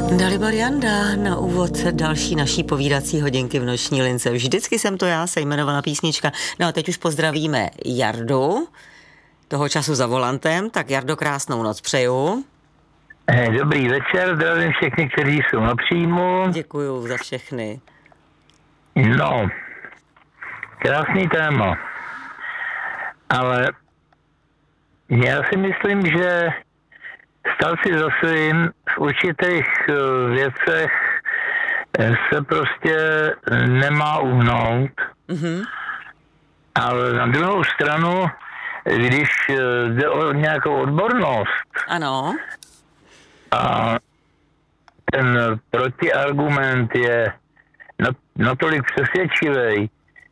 Dalibor Janda na úvod další naší povídací hodinky v noční lince. Vždycky jsem to já, se jmenovala písnička. No a teď už pozdravíme Jardu, toho času za volantem. Tak Jardo, krásnou noc přeju. Dobrý večer, zdravím všechny, kteří jsou na příjmu. Děkuju za všechny. No, krásný téma. Ale já si myslím, že stát si za svým v určitých věcech se prostě nemá uhnout. Mm-hmm. Ale na druhou stranu, když jde o nějakou odbornost, ano, a ten protiargument je natolik přesvědčivý,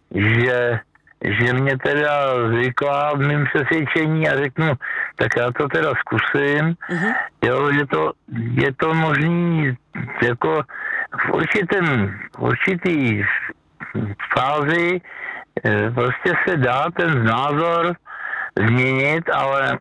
že mě teda zvyklá v mým přesvědčení a řeknu, tak já to teda zkusím. Mm-hmm. Jo, je to možný jako v určitý fázi prostě se dá ten názor změnit, ale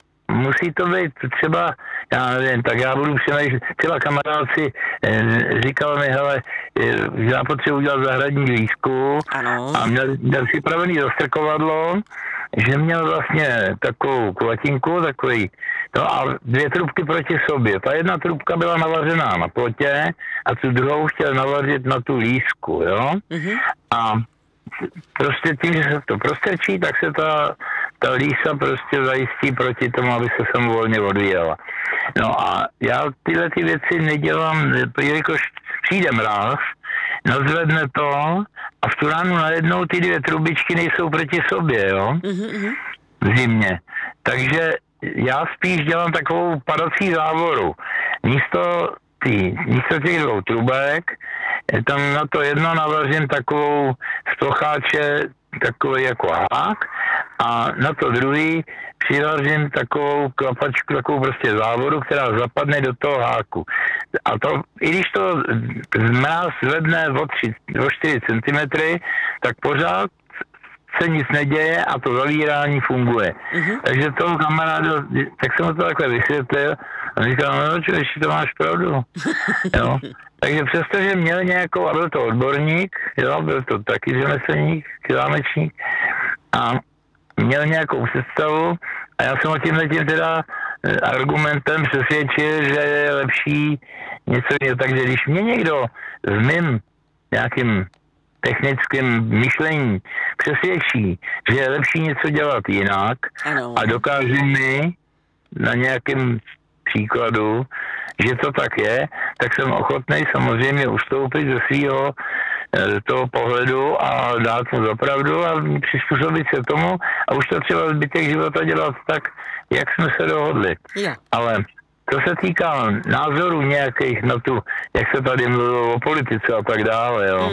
musí to být třeba, já nevím, tak já budu přemýšlet, třeba kamarád si říkal mi, hele, že já potřebuji udělat zahradní lístku a měl připravený zastrkovadlo, že měl vlastně takovou kulatinku, takový, no a 2 trubky proti sobě. Ta jedna trubka byla navařená na plotě a tu druhou chtěl navařit na tu lístku, jo? Mm-hmm. A prostě tím, že se to prostrčí, tak se ta lísa prostě zajistí proti tomu, aby se samovolně odvíjela. No a já tyhle ty věci nedělám, jelikož přijde mráz, nazvedne to a v tu ránu najednou ty 2 trubičky nejsou proti sobě, jo? Mm-hmm. V zimě. Takže já spíš dělám takovou padací závoru. Místo těch 2 trubek, tam na to jedno navařím takovou z plocháče, takový jako hák, a na to druhý přivařím takovou klapačku, takovou prostě závodu, která zapadne do toho háku. A to, i když to mráz zvedne o 4 cm, tak pořád se nic neděje a to zavírání funguje. Mm-hmm. Takže toho kamaráda, tak jsem mu to takhle vysvětlil a říkal, no člověk, to máš pravdu. Jo. Takže přestože měl nějakou, a byl to odborník, jo, byl to taky řemeslník, zámečník, a měl nějakou představu a já jsem o tímhle tím teda argumentem přesvědčil, že je lepší něco jiného. Takže když mě někdo v mým nějakým technickém myšlení přesvědčí, že je lepší něco dělat jinak, ano, a dokáže mi na nějakém příkladu, že to tak je, tak jsem ochotný samozřejmě ustoupit ze svého toho pohledu a dát mu za pravdu a přizpůsobit se tomu a už to třeba zbytek života dělat tak, jak jsme se dohodli. Yeah. Ale to se týká názorů nějakých na tu, jak se tady mluvilo o politice a tak dále, jo.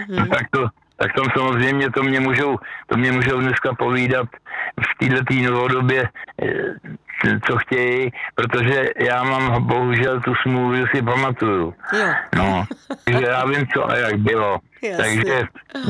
Tak tam samozřejmě to mě můžou dneska povídat v této novodobě, co chtějí, protože já mám bohužel tu smůlu, že si pamatuju. Jo. No, takže já vím, co a jak bylo. Jasně. Takže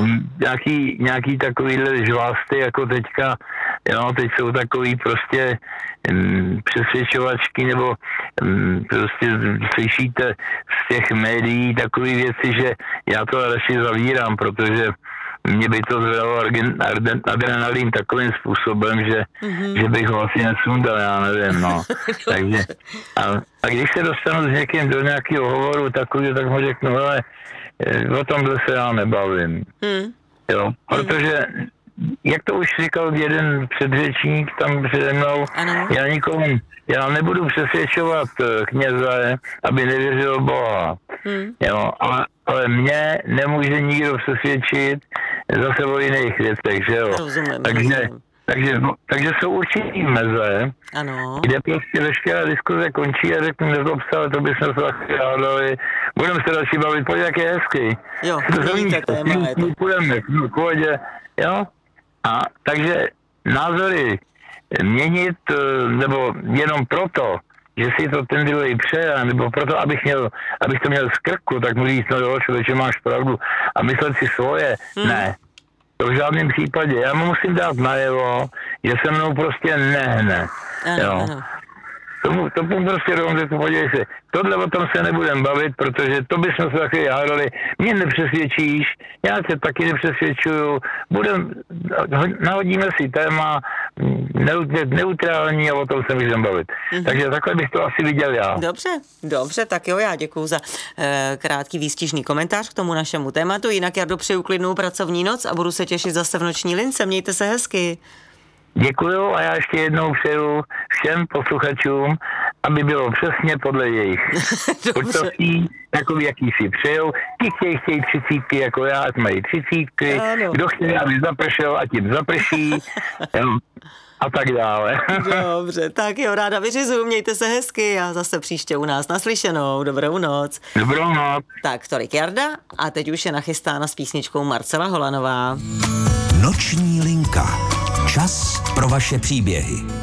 nějaký takovýhle žvásty, jako teďka, jo, teď jsou takový prostě přesvědčovačky, nebo prostě slyšíte z těch médií takové věci, že já to radši zavírám, protože mě by to zvedalo adrenalin takovým způsobem, že bych ho asi nesundal, já nevím, no. Takže, a když se dostanu s někým do nějakého hovoru takového, tak mu řeknu, hele, o tomhle se já nebavím. Jo, protože, jak to už říkal jeden předřečník tam přede mnou, já nebudu přesvědčovat kněze, aby nevěřil Boha. Jo, ale mě nemůže nikdo přesvědčit zase o jiných věcech, že jo. Rozumím. Takže jsou určitý meze, ano, kde prostě veškerá diskuze končí a řeknu, nezlobce, to bychom se taky hádali, budeme se další bavit, pojď, jak je hezky. Jo, to téma je to. Půjdeme k pohodě, jo. A takže názory měnit, nebo jenom proto, že si to ten druhý přeje, nebo proto, abych to měl z krku, tak mu říct, no jo, člověče, máš pravdu, a myslet si svoje, ne. To v žádném případě. Já mu musím dát najevo, že se mnou prostě nehne. Ano, ano. to prostě rovnou, to podívej se, tohle o tom se nebudem bavit, protože to bychom se taky hádali, mě nepřesvědčíš, já tě taky nepřesvědčuju, nahodíme si téma neutrální a o tom se můžeme bavit. Takže takhle bych to asi viděl já. Dobře, tak jo, já děkuju za krátký výstižný komentář k tomu našemu tématu, jinak já dopřeju klidnou pracovní noc a budu se těšit zase v noční lince, mějte se hezky. Děkuju a já ještě jednou přeju všem posluchačům, aby bylo přesně podle jejich počasí, takový, jaký si přejou. Ti chtějí 30 jako já, ať mají 30. Kdo chce, aby zapršel, ať jim zaprší. A tak dále. Dobře, tak jo, ráda vyřizuju, mějte se hezky a zase příště u nás naslyšenou. Dobrou noc. Dobrou noc. Tak, tolik Jarda a teď už je nachystána s písničkou Marcela Holanová. Noční linka. Čas pro vaše příběhy.